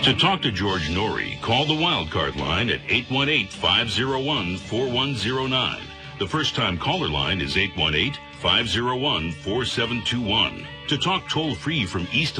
To talk to George Norrie, call the Wildcard line at 818-501-4109. The first-time caller line is 818-501-4721. To talk toll-free from East